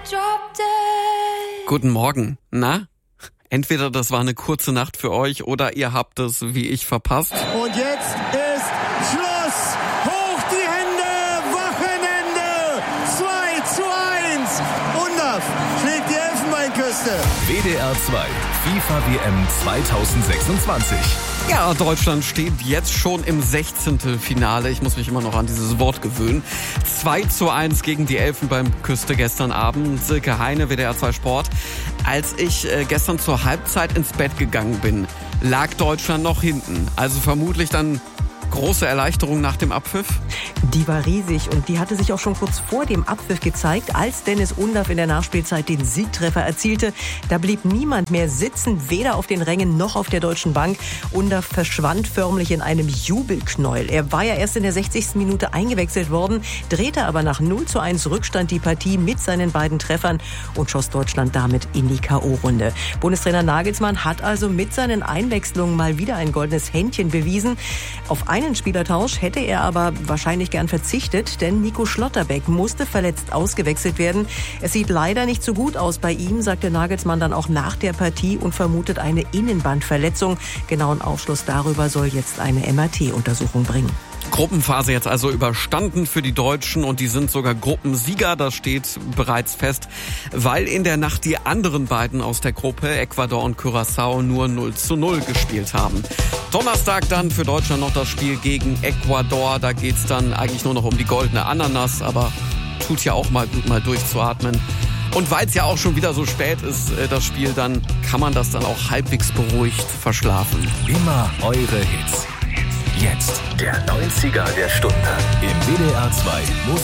Guten Morgen. Na? Entweder das war eine kurze Nacht für euch oder ihr habt es wie ich verpasst. Und jetzt ist Schluss. Hoch die Hände. Wochenende. 2:1. Undaf schlägt die Elfenbeinküste. WDR 2 FIFA WM 2026. Ja, Deutschland steht jetzt schon im 16. Finale. Ich muss mich immer noch an dieses Wort gewöhnen. 2:1 gegen die Elfenbeinküste gestern Abend. Silke Heine, WDR 2 Sport. Als ich gestern zur Halbzeit ins Bett gegangen bin, lag Deutschland noch hinten. Also vermutlich dann große Erleichterung nach dem Abpfiff? Die war riesig und die hatte sich auch schon kurz vor dem Abpfiff gezeigt, als Dennis Undaf in der Nachspielzeit den Siegtreffer erzielte. Da blieb niemand mehr sitzen, weder auf den Rängen noch auf der deutschen Bank. Undaf verschwand förmlich in einem Jubelknäuel. Er war ja erst in der 60. Minute eingewechselt worden, drehte aber nach 0:1 Rückstand die Partie mit seinen beiden Treffern und schoss Deutschland damit in die K.O.-Runde. Bundestrainer Nagelsmann hat also mit seinen Einwechslungen mal wieder ein goldenes Händchen bewiesen. Auf einen Spielertausch hätte er aber wahrscheinlich gern verzichtet, denn Nico Schlotterbeck musste verletzt ausgewechselt werden. Es sieht leider nicht so gut aus bei ihm, sagte Nagelsmann dann auch nach der Partie und vermutet eine Innenbandverletzung. Genauen Aufschluss darüber soll jetzt eine MRT-Untersuchung bringen. Gruppenphase jetzt also überstanden für die Deutschen und die sind sogar Gruppensieger, das steht bereits fest, weil in der Nacht die anderen beiden aus der Gruppe, Ecuador und Curaçao, nur 0:0 gespielt haben. Donnerstag dann für Deutschland noch das Spiel gegen Ecuador, da geht's dann eigentlich nur noch um die goldene Ananas, aber tut ja auch mal gut, mal durchzuatmen. Und weil es ja auch schon wieder so spät ist, das Spiel, dann kann man das dann auch halbwegs beruhigt verschlafen. Immer eure Hits. Jetzt der 90er der Stunde im WDR 2 Musik.